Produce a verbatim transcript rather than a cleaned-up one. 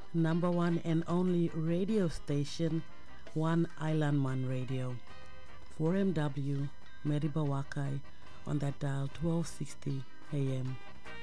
number one and only radio station, One Island Man Radio, four M W, Mariba Wakai, on that dial twelve sixty A M.